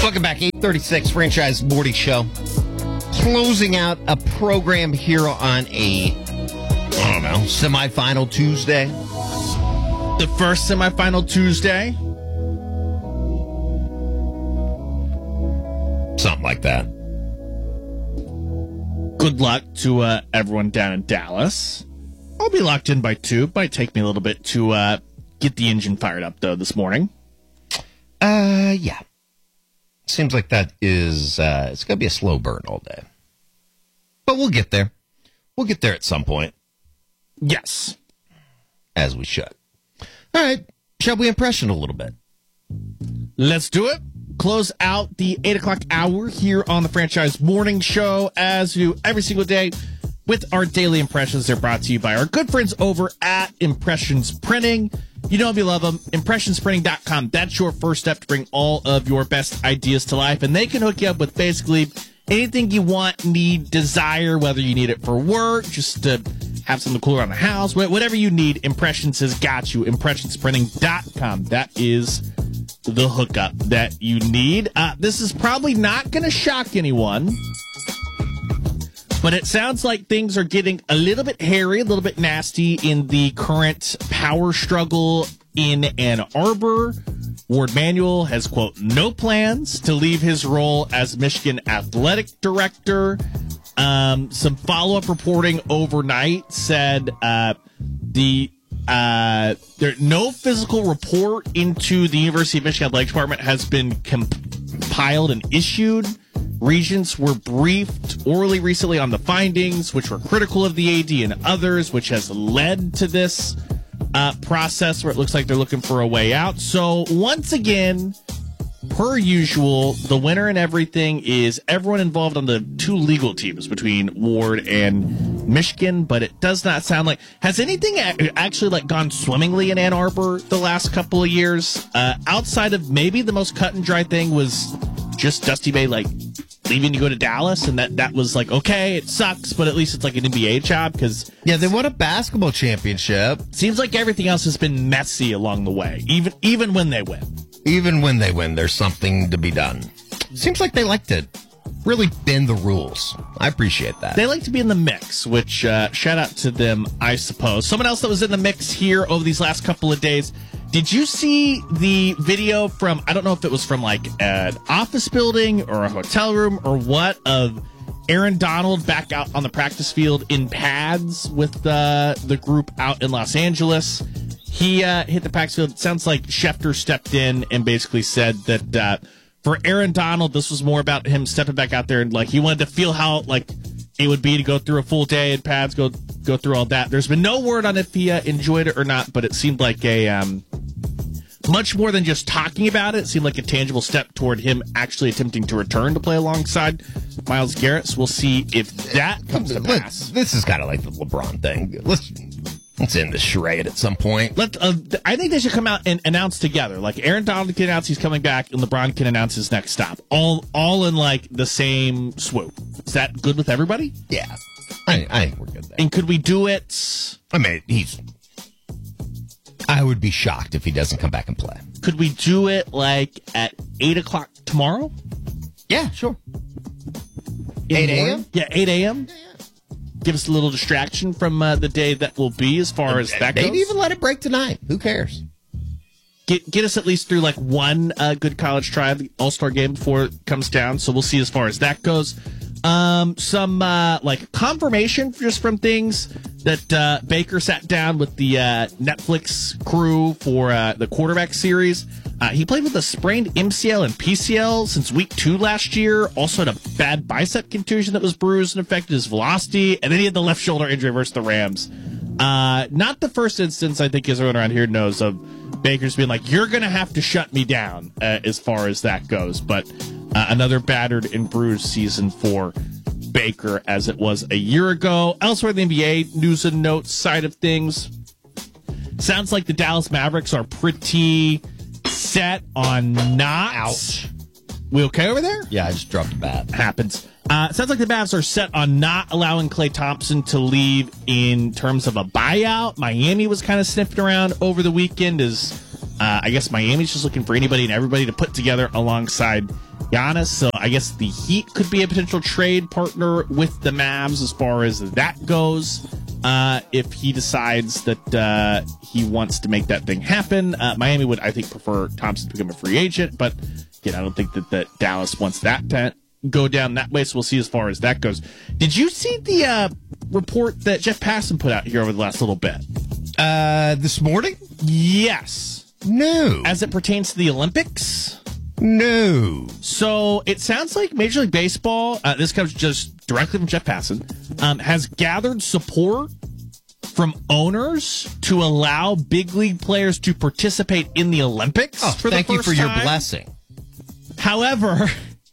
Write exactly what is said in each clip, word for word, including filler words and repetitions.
Welcome back, eight thirty-six Franchise Morning Show. Closing out a program here on a, I don't know, semifinal Tuesday. The first semifinal Tuesday. Something like that. Good luck to uh, everyone down in Dallas. I'll be locked in by two. Might take me a little bit to uh, get the engine fired up, though, this morning. Uh, yeah. Seems like that is, uh, it's going to be a slow burn all day. But we'll get there. We'll get there at some point. Yes. As we should. All right. Shall we impression a little bit? Let's do it. Close out the eight o'clock hour here on the Franchise Morning Show, as we do every single day with our daily impressions. They're brought to you by our good friends over at Impressions Printing. You know if you love them, impressions printing dot com. That's your first step to bring all of your best ideas to life. And they can hook you up with basically anything you want, need, desire, whether you need it for work, just to have something cool around the house, whatever you need, Impressions has got you. impressions printing dot com. That is the hookup that you need. Uh, this is probably not going to shock anyone, but it sounds like things are getting a little bit hairy, a little bit nasty in the current power struggle in Ann Arbor. Ward Manuel has, quote, no plans to leave his role as Michigan athletic director. Um, some follow-up reporting overnight said uh, the uh, there no physical report into the University of Michigan Athletic Department has been compiled and issued. Regents were briefed orally recently on the findings, which were critical of the A D and others, which has led to this uh, process where it looks like they're looking for a way out. So once again, per usual, the winner in everything is everyone involved on the two legal teams between Ward and Michigan, but it does not sound like, has anything actually like gone swimmingly in Ann Arbor the last couple of years? Uh, outside of maybe the most cut and dry thing was just Dusty Bay like leaving to go to Dallas, and that, that was like, okay, it sucks, but at least it's like an N B A job, because yeah, they won a basketball championship. Seems like everything else has been messy along the way, even even when they win. Even when they win, there's something to be done. Seems like they like to really bend the rules. I appreciate that. They like to be in the mix, which uh, shout out to them, I suppose. Someone else that was in the mix here over these last couple of days. Did you see the video from, I don't know if it was from like an office building or a hotel room or what, of Aaron Donald back out on the practice field in pads with uh, the group out in Los Angeles? He uh, hit the practice field. It sounds like Schefter stepped in and basically said that uh, for Aaron Donald, this was more about him stepping back out there and like he wanted to feel how like it would be to go through a full day in pads, go go through all that. There's been no word on if he uh, enjoyed it or not, but it seemed like a um, much more than just talking about it. It seemed like a tangible step toward him actually attempting to return to play alongside Myles Garrett. So we'll see if that comes to pass. This is kind of like the LeBron thing. Let's let's end this charade at some point. Let uh, I think they should come out and announce together. Like Aaron Donald can announce he's coming back, and LeBron can announce his next stop. All all in like the same swoop. Is that good with everybody? Yeah, I, I think we're good there. And could we do it? I mean, he's. I would be shocked if he doesn't come back and play. Could we do it like at eight o'clock tomorrow? Yeah, sure. eight a.m.? Yeah, eight a.m. Yeah, yeah. Give us a little distraction from uh, the day that will be as far as that goes. Maybe even let it break tonight. Who cares? Get get us at least through like one uh, good college try of the All-Star game before it comes down. So we'll see as far as that goes. Um, some uh, like confirmation just from things that uh, Baker sat down with the uh, Netflix crew for uh, the quarterback series. Uh, he played with a sprained M C L and P C L since week two last year. Also had a bad bicep contusion that was bruised and affected his velocity. And then he had the left shoulder injury versus the Rams. Uh, not the first instance, I think, everyone around here knows of Baker's being like, you're going to have to shut me down uh, as far as that goes. But uh, another battered and bruised season for Baker as it was a year ago. Elsewhere in the N B A news and notes side of things, sounds like the Dallas Mavericks are pretty set on not. Ouch. We okay over there? Yeah, I just dropped a bat. Happens. Uh, sounds like the Mavs are set on not allowing Klay Thompson to leave in terms of a buyout. Miami was kind of sniffing around over the weekend as uh, I guess Miami's just looking for anybody and everybody to put together alongside Giannis. So I guess the Heat could be a potential trade partner with the Mavs as far as that goes. Uh, if he decides that uh, he wants to make that thing happen, uh, Miami would, I think, prefer Thompson to become a free agent. But again, I don't think that, that Dallas wants that to go down that way. So we'll see as far as that goes. Did you see the uh, report that Jeff Passan put out here over the last little bit? Uh, this morning? Yes. No. As it pertains to the Olympics? No. So it sounds like Major League Baseball, uh, this comes just directly from Jeff Passan, um, has gathered support from owners to allow big league players to participate in the Olympics. Oh, for the thank you first for your time. blessing. However,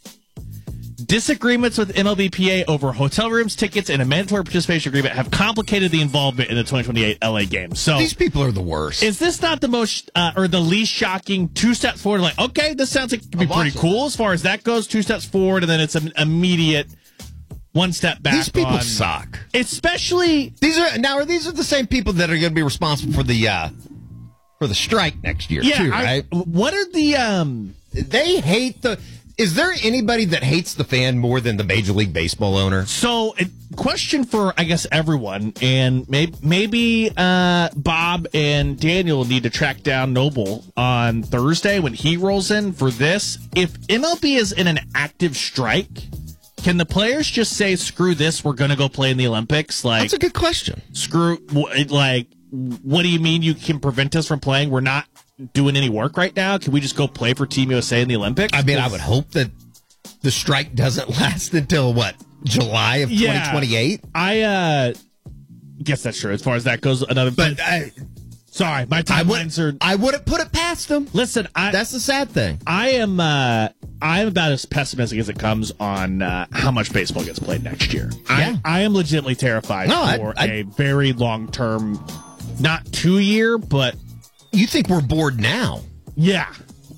disagreements with M L B P A over hotel rooms, tickets, and a mandatory participation agreement have complicated the involvement in the twenty twenty-eight L A Games. So these people are the worst. is this not the most uh, or the least shocking two steps forward? Like, okay, this sounds like it could be I'm pretty watching. cool as far as that goes. Two steps forward, and then it's an immediate one step back. These people on, suck. especially. These are now. Are these are the same people that are going to be responsible for the uh, for the strike next year Yeah, too, I- right? what are the um? They hate the. Is there anybody that hates the fan more than the Major League Baseball owner? So, a question for, I guess, everyone, and maybe, maybe uh, Bob and Daniel need to track down Noble on Thursday when he rolls in for this. If M L B is in an active strike, can the players just say, screw this, we're going to go play in the Olympics? Like, That's a good question. screw, wh- like, what do you mean you can prevent us from playing? We're not doing any work right now. Can we just go play for Team U S A in the Olympics? I mean, I would hope that the strike doesn't last until what, July of Yeah. twenty twenty-eight. I uh guess that's true as far as that goes. Another, But I, sorry, my I timelines are. would, I wouldn't put it past them. Listen, I That's the sad thing. I am uh I am about as pessimistic as it comes on uh, how much baseball gets played next year. Yeah. I I am legitimately terrified No, I- for I- a very long term, not two year, but You think we're bored now? yeah.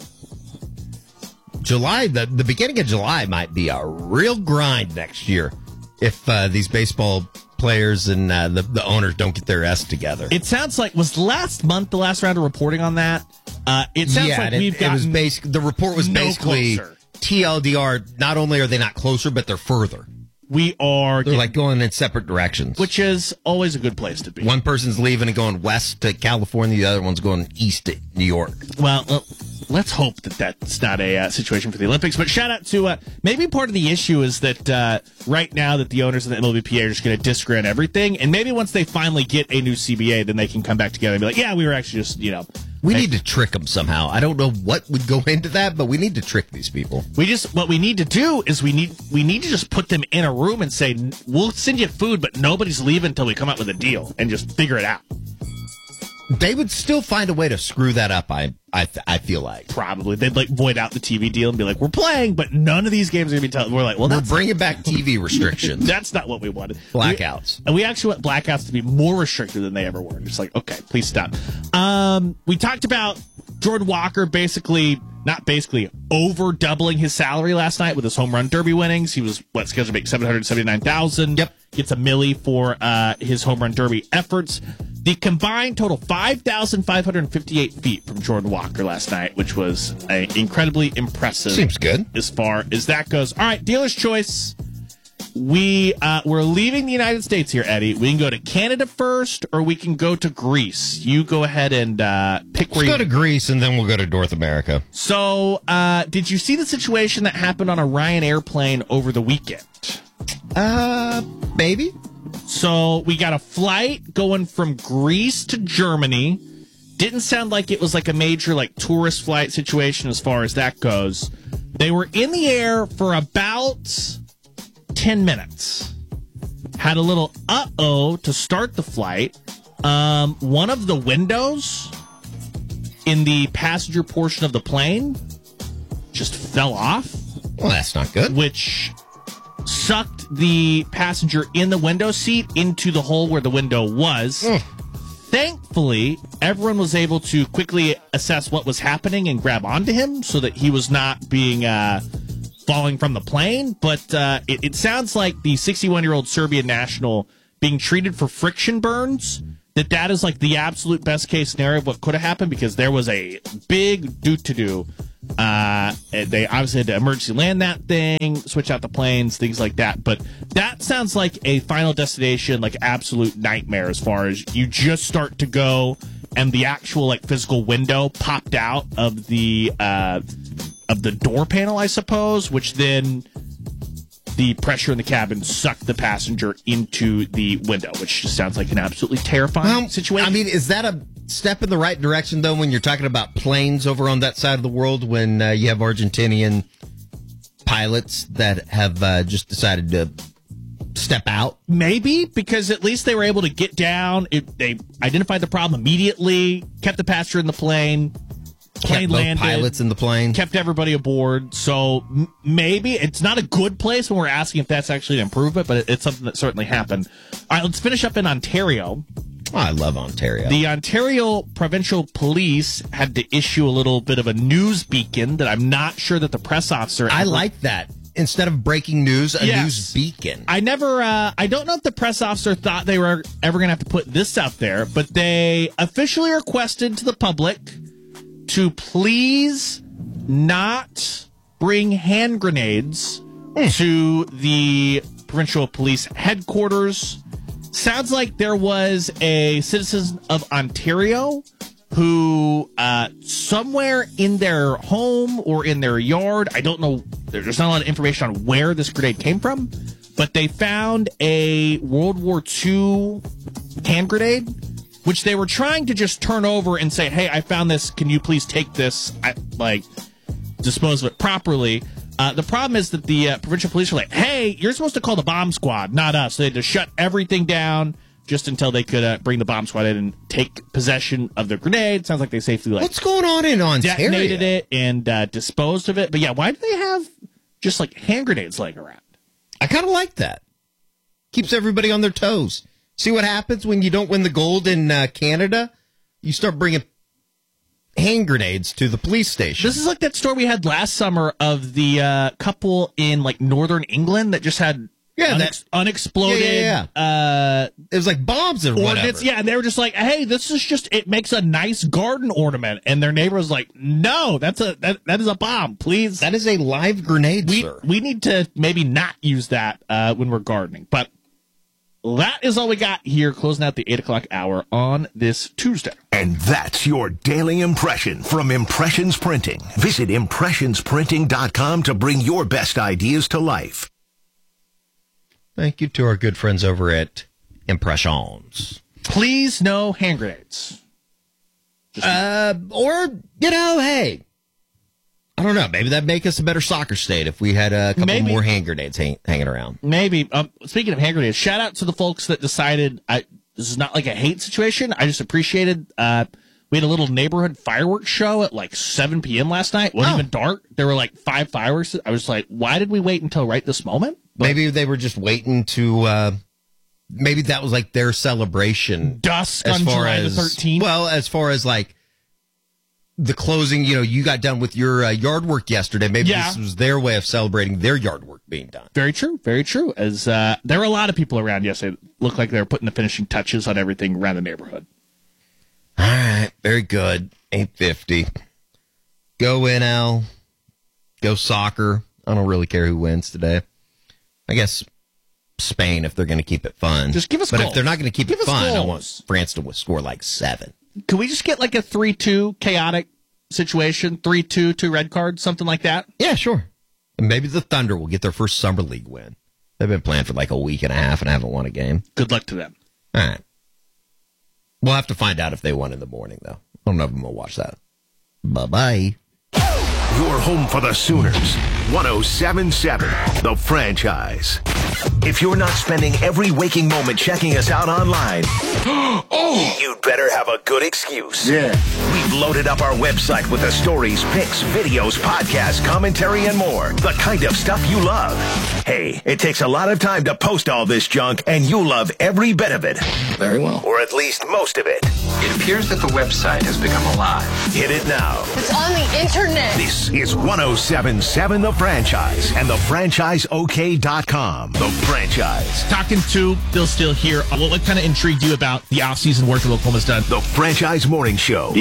July, the, the beginning of July might be a real grind next year if uh, these baseball players and uh, the, the owners don't get their S together. It sounds like was last month the last round of reporting on that. Uh, it sounds yeah, like and it, we've it gotten was basic. The report was no basically closer. T L D R. Not only are they not closer, but they're further. we are They're getting- like going in separate directions. which is always a good place to be. One person's leaving and going west to California. The other one's going east to New York. Well, uh, let's hope that that's not a uh, situation for the Olympics. But shout out to uh, maybe part of the issue is that uh, right now that the owners of the M L B P A are just going to disagree on everything, and maybe once they finally get a new C B A, then they can come back together and be like, yeah, we were actually just you know. We hey, need to trick them somehow. I don't know what would go into that, but we need to trick these people. We just what we need to do is we need we need to just put them in a room and say we'll send you food, but nobody's leaving until we come up with a deal and just figure it out. They would still find a way to screw that up. I I I feel like Probably they'd like void out the T V deal and be like, we're playing, but none of these games are gonna be telling. We're like, well, we're that's bringing back T V restrictions, that's not what we wanted. blackouts. We, and we actually want blackouts to be more restricted than they ever were. It's like, okay, please stop. Um, we talked about Jordan Walker basically, not basically, over doubling his salary last night with his home run derby winnings. He was what scheduled to make seven hundred seventy nine thousand. Yep, gets a milli for uh, his home run derby efforts. The combined total five thousand five hundred fifty eight feet from Jordan Walker last night, which was uh, incredibly impressive. Seems good as far as that goes. All right, dealer's choice. We uh, we're leaving the United States here, Eddie. We can go to Canada first, or we can go to Greece. You go ahead and uh, pick where Let's you go to Greece and then we'll go to North America. So, uh, did you see the situation that happened on a Ryanair plane over the weekend? Uh, maybe. So we got a flight going from Greece to Germany. Didn't sound like it was like a major like tourist flight situation as far as that goes. They were in the air for about ten minutes. Had a little uh-oh to start the flight. Um, one of the windows in the passenger portion of the plane just fell off. Well, that's not good. Which sucked the passenger in the window seat into the hole where the window was. Ugh. Thankfully, everyone was able to quickly assess what was happening and grab onto him so that he was not being uh, falling from the plane. But uh, it, it sounds like the sixty-one-year-old Serbian national being treated for friction burns, that that is like the absolute best case scenario of what could have happened, because there was a big do-to-do uh, they obviously had to emergency land that thing, switch out the planes, things like that. But that sounds like a Final Destination, like absolute nightmare as far as you just start to go and the actual like physical window popped out of the uh, of the door panel, I suppose, which then the pressure in the cabin sucked the passenger into the window, which just sounds like an absolutely terrifying well, situation. I mean, is that a step in the right direction, though, when you're talking about planes over on that side of the world, when uh, you have Argentinian pilots that have uh, just decided to step out? Maybe, because at least they were able to get down. It, they identified the problem immediately, kept the passenger in the plane, plane kept both landed, pilots in the plane, kept everybody aboard. So m- maybe it's not a good place when we're asking if that's actually an improvement, but it, it's something that certainly happened. All right, let's finish up in Ontario. Oh, I love Ontario. The Ontario Provincial Police had to issue a little bit of a news beacon that I'm not sure that the press officer... I ever- like that. Instead of breaking news, a Yes. news beacon. I never, uh, I don't know if the press officer thought they were ever going to have to put this out there, but they officially requested to the public to please not bring hand grenades mm. to the provincial police headquarters. Sounds like there was a citizen of Ontario who uh, somewhere in their home or in their yard, I don't know, there's not a lot of information on where this grenade came from, but they found a World War Two hand grenade, which they were trying to just turn over and say, hey, I found this, can you please take this, I, like, dispose of it properly. Uh, the problem is that the uh, provincial police were like, hey, you're supposed to call the bomb squad, not us. So they had to shut everything down just until they could uh, bring the bomb squad in and take possession of the grenade. Sounds like they safely like what's going on in Ontario? Detonated it and uh, disposed of it. But yeah, why do they have just like hand grenades laying around? I kind of like that. Keeps everybody on their toes. See what happens when you don't win the gold in uh, Canada? You start bringing hand grenades to the police station. This is like that story we had last summer of the uh, couple in like northern England that just had yeah, unex- that, unexploded. Yeah, yeah, yeah. Uh, it was like bombs or ordnance. whatever. Yeah, and they were just like, "Hey, this is just it makes a nice garden ornament," and their neighbor was like, "No, that's a that that is a bomb. Please, that is a live grenade, we, sir. We need to maybe not use that uh, when we're gardening." But that is all we got here, closing out the eight o'clock hour on this Tuesday. And that's your daily impression from Impressions Printing. Visit impressions printing dot com to bring your best ideas to life. Thank you to our good friends over at Impressions. Please, no hand grenades. Just uh, or, you know, hey, I don't know. Maybe that'd make us a better soccer state if we had a couple maybe. more hand grenades hang, hanging around. Maybe. Um, speaking of hand grenades, shout out to the folks that decided I, this is not like a hate situation. I just appreciated uh, we had a little neighborhood fireworks show at like seven p.m. last night. It wasn't oh. even dark. There were like five fireworks. I was like, why did we wait until right this moment? But maybe they were just waiting to, uh, maybe that was like their celebration. Dusk as on far July as, the thirteenth. Well, as far as like the closing, you know, you got done with your uh, yard work yesterday. Maybe yeah. this was their way of celebrating their yard work being done. Very true. Very true. As uh, there were a lot of people around yesterday that looked like they were putting the finishing touches on everything around the neighborhood. All right. Very good. eight fifty. Go N L. Go soccer. I don't really care who wins today. I guess Spain if they're going to keep it fun. Just give us But goals. if they're not going to keep give it fun, goals. I want France to score like seven. Can we just get like a three two chaotic situation? three two, two red cards, something like that? Yeah, sure. And maybe the Thunder will get their first Summer League win. They've been playing for like a week and a half and haven't won a game. Good luck to them. All right. We'll have to find out if they won in the morning, though. I don't know if I'm going to watch that. Bye-bye. Your home for the Sooners. one oh seven point seven, The Franchise. If you're not spending every waking moment checking us out online, oh, you'd better have a good excuse. Yeah. We've loaded up our website with the stories, pics, videos, podcasts, commentary, and more. The kind of stuff you love. Hey, it takes a lot of time to post all this junk, and you love every bit of it. Very well. Or at least most of it. It appears that the website has become alive. Hit it now. It's on the internet. This is one oh seven point seven The Franchise and the franchise o k dot com. The Franchise. Talking to Bill Steele here. What, what kind of intrigued you about the offseason work that Oklahoma's done? The Franchise Morning Show. Defensively,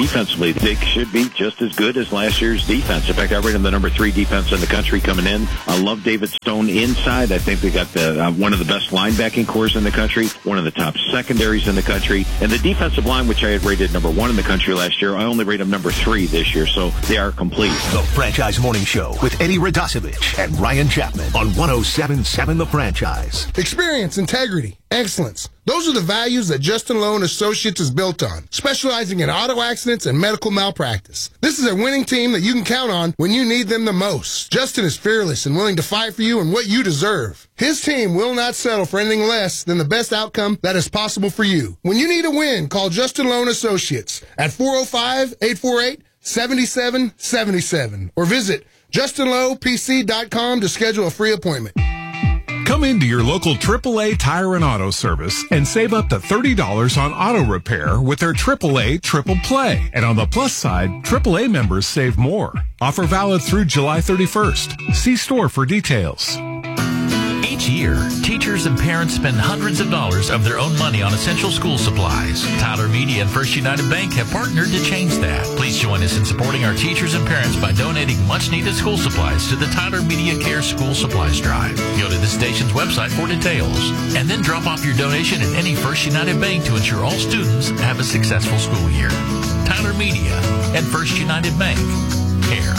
defensively. They should be just as good as last year's defense. In fact, I rate them the number three defense in the country coming in. I love David Stone inside. I think they got the uh, one of the best linebacking cores in the country, one of the top secondaries in the country. And the defensive line, which I had rated number one in the country last year, I only rate them number three this year, so they are complete. The Franchise Morning Show with Eddie Radosevich and Ryan Chapman on one oh seven point seven The Franchise. Experience, integrity, excellence. Those are the values that Justin Lowe and Associates is built on, specializing in auto accidents and medical malpractice. This is a winning team that you can count on when you need them the most. Justin is fearless and willing to fight for you and what you deserve. His team will not settle for anything less than the best outcome that is possible for you. When you need a win, call Justin Lowe and Associates at four oh five, eight four eight, seven seven seven seven or visit justin lowe p c dot com to schedule a free appointment. Come into your local triple A Tire and Auto Service and save up to thirty dollars on auto repair with their triple A Triple Play. And on the plus side, triple A members save more. Offer valid through July thirty-first. See store for details. Each year, teachers and parents spend hundreds of dollars of their own money on essential school supplies. Tyler Media and First United Bank have partnered to change that. Please join us in supporting our teachers and parents by donating much-needed school supplies to the Tyler Media Care School Supplies Drive. Go to the station's website for details, and then drop off your donation at any First United Bank to ensure all students have a successful school year. Tyler Media and First United Bank. Care.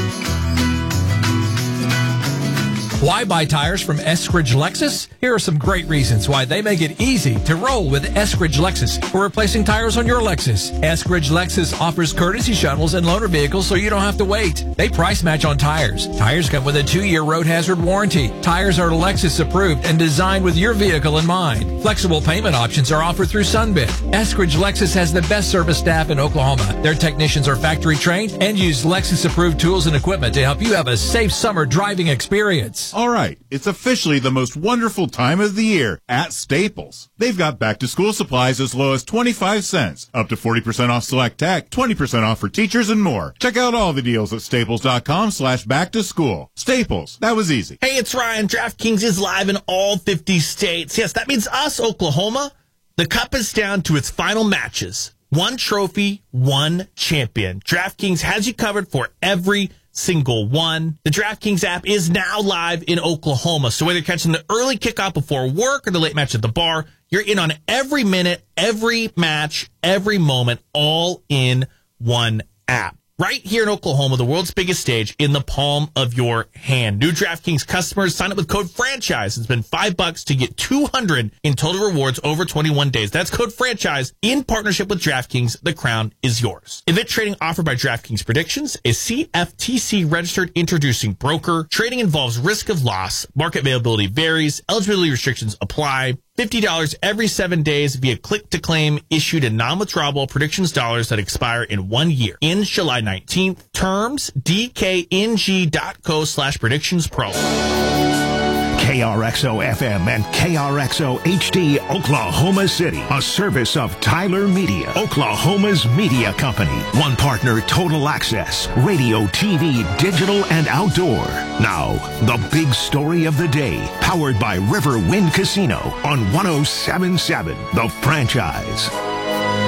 Why buy tires from Eskridge Lexus? Here are some great reasons why they make it easy to roll with Eskridge Lexus for replacing tires on your Lexus. Eskridge Lexus offers courtesy shuttles and loaner vehicles so you don't have to wait. They price match on tires. Tires come with a two-year road hazard warranty. Tires are Lexus approved and designed with your vehicle in mind. Flexible payment options are offered through Sunbit. Eskridge Lexus has the best service staff in Oklahoma. Their technicians are factory trained and use Lexus approved tools and equipment to help you have a safe summer driving experience. All right, it's officially the most wonderful time of the year at Staples. They've got back-to-school supplies as low as twenty-five cents, up to forty percent off select tech, twenty percent off for teachers, and more. Check out all the deals at staples.com slash back-to-school. Staples, that was easy. Hey, it's Ryan. DraftKings is live in all fifty states. Yes, that means us, Oklahoma. The cup is down to its final matches. One trophy, one champion. DraftKings has you covered for every single one. The DraftKings app is now live in Oklahoma. So whether you're catching the early kickoff before work or the late match at the bar, you're in on every minute, every match, every moment, all in one app. Right here in Oklahoma, the world's biggest stage in the palm of your hand. New DraftKings customers sign up with code FRANCHISE and spend five bucks to get two hundred in total rewards over twenty-one days. That's code FRANCHISE in partnership with DraftKings. The crown is yours. Event trading offered by DraftKings Predictions is C F T C registered introducing broker. Trading involves risk of loss. Market availability varies. Eligibility restrictions apply. fifty dollars every seven days via click-to-claim issued in non-withdrawable predictions dollars that expire in one year. In July nineteenth. Terms, d k n g dot co slash predictions pro. K R X O F M and K R X O H D Oklahoma City, a service of Tyler Media, Oklahoma's media company. One partner, Total Access, radio, T V, digital, and outdoor. Now, the big story of the day, powered by River Wind Casino on one oh seven point seven The Franchise.